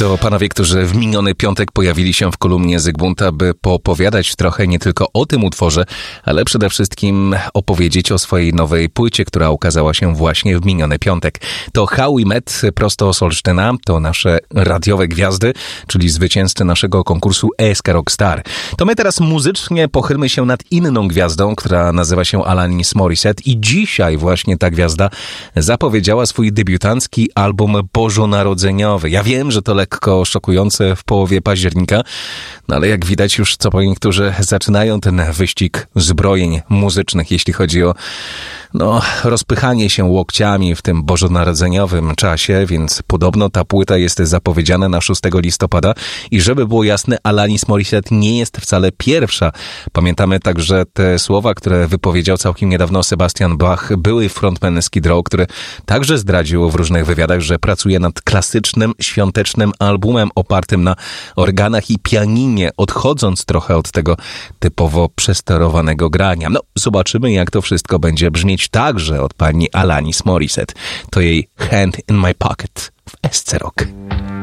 To panowie, którzy w miniony piątek pojawili się w kolumnie Zygmunta, by poopowiadać trochę nie tylko o tym utworze, ale przede wszystkim opowiedzieć o swojej nowej płycie, która ukazała się właśnie w miniony piątek. To How We Met prosto z Olsztyna, to nasze radiowe gwiazdy, czyli zwycięzcy naszego konkursu ESK Rockstar. To my teraz muzycznie pochylmy się nad inną gwiazdą, która nazywa się Alanis Morissette i dzisiaj właśnie ta gwiazda zapowiedziała swój debiutancki album bożonarodzeniowy. Ja wiem, że to lekko szokujące w połowie października, no ale jak widać już co po niektórzy zaczynają ten wyścig zbrojeń muzycznych, jeśli chodzi o rozpychanie się łokciami w tym bożonarodzeniowym czasie, więc podobno ta płyta jest zapowiedziana na 6 listopada i żeby było jasne, Alanis Morissette nie jest wcale pierwsza. Pamiętamy także te słowa, które wypowiedział całkiem niedawno Sebastian Bach, były frontman Skid Row, który także zdradził w różnych wywiadach, że pracuje nad klasycznym, świątecznym albumem opartym na organach i pianinie, odchodząc trochę od tego typowo przesterowanego grania. No, zobaczymy, jak to wszystko będzie brzmieć także od pani Alanis Morissette. To jej Hand in My Pocket w SC Rock.